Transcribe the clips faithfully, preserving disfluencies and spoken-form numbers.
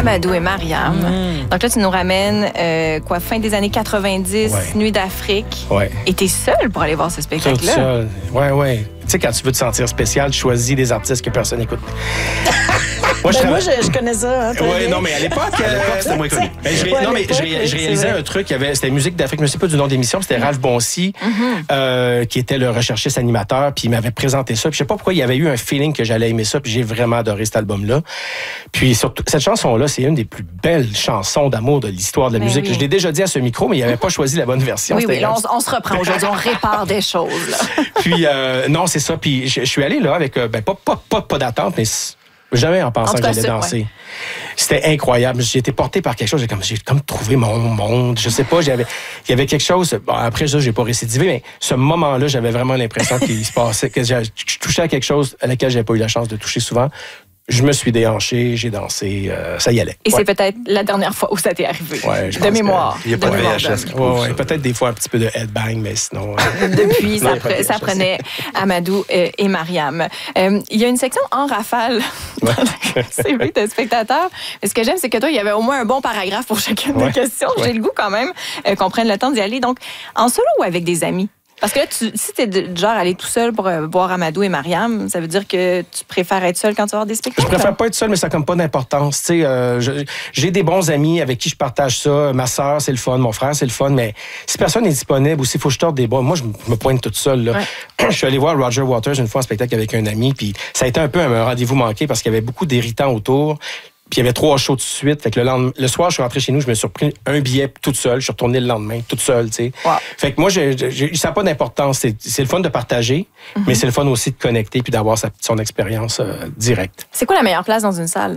Amadou et Mariam. Mmh. Donc là, tu nous ramènes, euh, quoi, fin des années quatre-vingt-dix, ouais. Nuit d'Afrique. Ouais. Et t'es seul pour aller voir ce spectacle-là. Tout seul. Ouais, ouais. Tu sais, quand tu veux te sentir spécial, tu choisis des artistes que personne n'écoute. Moi, je, ben moi je, je connais ça. Hein, oui, non, mais à l'époque, euh, c'était moins connu. Ben, je, ouais, non, mais je, je réalisais un truc, il y avait, c'était Musique d'Afrique, je ne sais pas du nom d'émission, c'était Ralph Boncy, mm-hmm. euh, qui était le recherchiste animateur, puis il m'avait présenté ça. Puis je sais pas pourquoi il y avait eu un feeling que j'allais aimer ça, puis j'ai vraiment adoré cet album-là. Puis surtout, cette chanson-là, c'est une des plus belles chansons d'amour de l'histoire de la mais musique. Oui. Je l'ai déjà dit à ce micro, mais il n'avait pas choisi la bonne version. Oui, oui, là, on, on se reprend aujourd'hui, on répare des choses. Là. Puis, euh, non, c'est ça. Puis je, je suis allé là avec, ben, pas, pas, pas, pas d'attente, mais jamais en pensant en que j'allais ça, danser. Ouais. C'était incroyable. J'ai été porté par quelque chose. J'ai comme, j'ai comme trouvé mon monde. Je sais pas, j'avais, il y avait quelque chose. Bon, après ça, j'ai pas récidivé, mais ce moment-là, j'avais vraiment l'impression qu'il se passait, que je touchais à quelque chose à laquelle j'avais pas eu la chance de toucher souvent. Je me suis déhanché, j'ai dansé, euh, ça y allait. Et ouais. c'est peut-être la dernière fois où ça t'est arrivé. Ouais, je de mémoire. Il n'y a pas de V H S qui prouve ouais, ouais, peut-être des fois un petit peu de headbang, mais sinon... Euh... Depuis, ça, pre- ça prenait Amadou euh, et Mariam. Euh, il y a une section en rafale dans le C V de spectateurs. Mais ce que j'aime, c'est que toi, il y avait au moins un bon paragraphe pour chacune ouais. des questions. Ouais. J'ai le goût quand même euh, qu'on prenne le temps d'y aller. Donc, en solo ou avec des amis? Parce que là, tu, si t'es de genre aller tout seul pour euh, voir Amadou et Mariam, ça veut dire que tu préfères être seul quand tu vas voir des spectacles? Je préfère pas être seul, mais ça n'a comme pas d'importance. Tu sais, euh, je, j'ai des bons amis avec qui je partage ça. Ma sœur, c'est le fun. Mon frère, c'est le fun. Mais si personne n'est disponible ou s'il faut que je torde des bras, moi, je me pointe toute seule. Là. Ouais. Je suis allé voir Roger Waters une fois en spectacle avec un ami, puis ça a été un peu un rendez-vous manqué parce qu'il y avait beaucoup d'irritants autour. Puis il y avait trois shows de suite. Fait que le, lendemain, le soir, je suis rentré chez nous, je me suis pris un billet toute seule. Je suis retourné le lendemain, toute seule, tu sais. Wow. Fait que moi, j'ai, j'ai, ça n'a pas d'importance. C'est, c'est le fun de partager, mm-hmm. mais c'est le fun aussi de connecter puis d'avoir sa, son expérience euh, directe. C'est quoi la meilleure place dans une salle?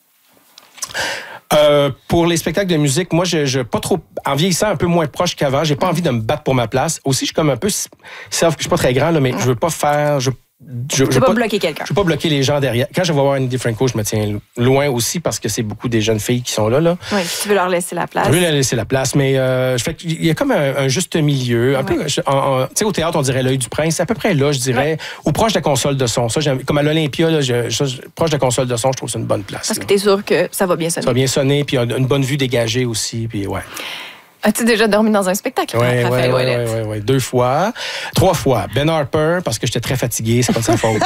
Euh, pour les spectacles de musique, moi, je, je pas trop, en vieillissant un peu moins proche qu'avant, j'ai pas envie de me battre pour ma place. Aussi, je suis comme un peu, je suis pas très grand, là, mais je veux pas faire, je, Je ne veux pas, pas bloquer quelqu'un. Je ne veux pas bloquer les gens derrière. Quand je vais voir Annie Franco, je me tiens loin aussi parce que c'est beaucoup des jeunes filles qui sont là. là. Oui, tu veux leur laisser la place. Je veux leur laisser la place, mais euh, je fais, il y a comme un, un juste milieu. Un ouais. peu, en, en, tu sais, au théâtre, on dirait l'œil du prince. C'est à peu près là, je dirais, ouais. ou proche de la console de son. Ça, comme à l'Olympia, là, je, je, proche de la console de son, je trouve que c'est une bonne place. Parce là. que tu es sûr que ça va bien sonner. Ça va bien sonner, puis une bonne vue dégagée aussi, puis ouais. As-tu déjà dormi dans un spectacle? Oui, oui, oui, oui, oui. Deux fois. Trois fois. Ben Harper, parce que j'étais très fatigué, c'est pas de sa faute.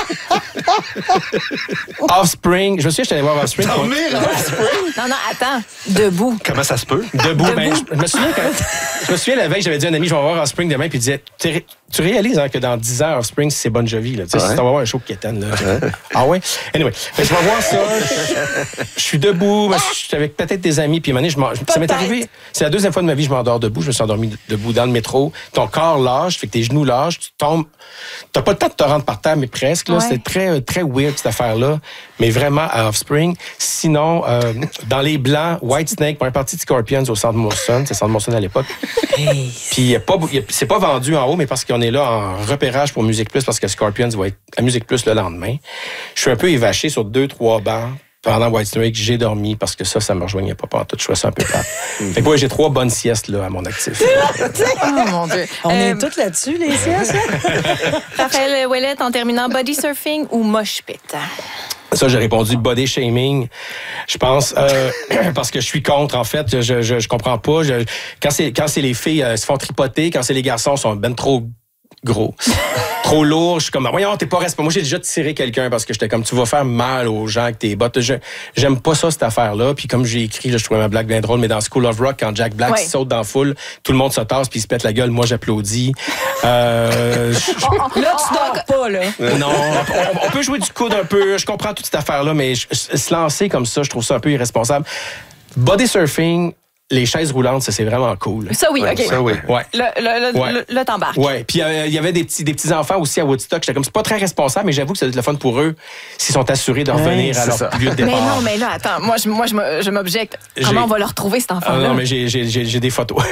Offspring. Je me souviens, j'étais allé voir Offspring. Dormir à Offspring? Non, non, attends. Debout. Comment ça se peut? Debout. Debout. Ben, je, je me souviens quand je me souviens la veille, j'avais dit à un ami, je vais voir Offspring demain, puis il disait, tu réalises hein, que dans dix ans, Offspring, c'est Bon Jovi. Là. Tu sais, ouais. Si tu vas voir un show de Kéten, là. Ouais. Ah ouais? Anyway. Fait, je vais voir ça. Je, je suis debout. Ben, je suis avec peut-être des amis, puis à un moment donné, je ça m'est arrivé. C'est la deuxième fois de ma vie je m'endors debout. Je me suis endormi debout dans le métro. Ton corps lâche, fait que tes genoux lâchent, tu tombes. T'as pas le temps de te rendre par terre, mais presque. Là, ouais. C'était très, très weird, cette affaire-là. Mais vraiment, à Offspring. Sinon, euh, dans les Blancs, Whitesnake, pour une partie de Scorpions au Centre Molson. C'est Centre Molson à l'époque. Hey. Puis, y a pas, y a, c'est pas vendu en haut, mais parce qu'on est là en repérage pour Musique Plus, parce que Scorpions va être à Musique Plus le lendemain. Je suis un peu évaché sur deux, trois bancs. Pendant Whitesnake, j'ai dormi parce que ça, ça me rejoignait pas pendant tout. Je trouvais ça un peu plate. Fait que ouais, j'ai trois bonnes siestes là, à mon actif. Oh mon Dieu. On euh, est toutes là-dessus, les siestes. Raphaël Ouellette, en terminant, body surfing ou mosh pit? Ça, j'ai répondu body shaming. Je pense, euh, parce que je suis contre, en fait. Je, je, je comprends pas. Je, quand, c'est, quand c'est les filles euh, se font tripoter, quand c'est les garçons sont ben trop gros. Trop lourd, je suis comme, voyons, t'es pas responsable. Moi, j'ai déjà tiré quelqu'un parce que j'étais comme, tu vas faire mal aux gens avec tes bottes. Je, j'aime pas ça, cette affaire-là. Puis comme j'ai écrit, là, je trouvais ma blague bien drôle, mais dans School of Rock, quand Jack Black ouais. saute dans la foule, tout le monde se tasse puis il se pète la gueule. Moi, j'applaudis. Euh, je, là, tu dors pas, là. Non, on, on peut jouer du coude un peu. Je comprends toute cette affaire-là, mais je, se lancer comme ça, je trouve ça un peu irresponsable. Body surfing, les chaises roulantes, ça, c'est vraiment cool. Ça, oui, OK. Ça, oui. Ouais. Le, le, le, ouais. le, le t'embarques. Oui, puis il euh, y avait des petits, des petits enfants aussi à Woodstock. J'étais comme, c'est pas très responsable, mais j'avoue que ça doit être le fun pour eux s'ils sont assurés de revenir ouais, à leur ça. lieu de départ. Mais non, mais là, attends, moi, je, moi, je, je m'objecte. Comment j'ai... on va le retrouver, cet enfant-là? Ah, non, mais j'ai, j'ai, j'ai, j'ai des photos.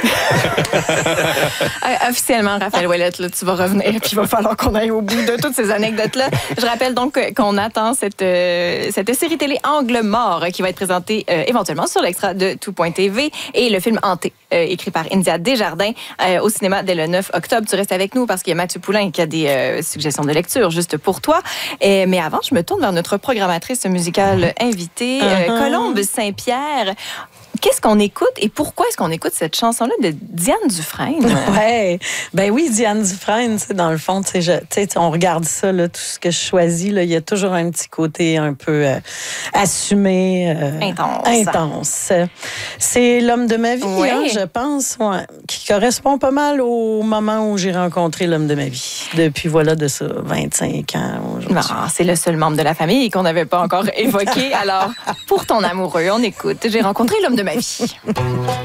Officiellement, Raphaël Ouellette, là, tu vas revenir, puis il va falloir qu'on aille au bout de toutes ces anecdotes-là. Je rappelle donc qu'on attend cette, euh, cette série télé Angle mort qui va être présentée euh, éventuellement sur l'extra de tout point t v. et le film Hanté, euh, écrit par India Desjardins, euh, au cinéma dès le neuf octobre. Tu restes avec nous parce qu'il y a Mathieu Poulain qui a des euh, suggestions de lecture juste pour toi. Et, mais avant, je me tourne vers notre programmatrice musicale invitée, euh, uh-huh. Colombe Saint-Pierre. Qu'est-ce qu'on écoute et pourquoi est-ce qu'on écoute cette chanson-là de Diane Dufresne? Ouais, ben oui, Diane Dufresne, dans le fond, tu sais, on regarde ça, là, tout ce que je choisis, il y a toujours un petit côté un peu euh, assumé. Euh, intense. Intense. C'est l'homme de ma vie, oui. hein, je pense, ouais, qui correspond pas mal au moment où j'ai rencontré l'homme de ma vie. Depuis, voilà, de ça, vingt-cinq ans aujourd'hui. Non, c'est le seul membre de la famille qu'on n'avait pas encore évoqué. Alors, pour ton amoureux, on écoute. J'ai rencontré l'homme de ma vie.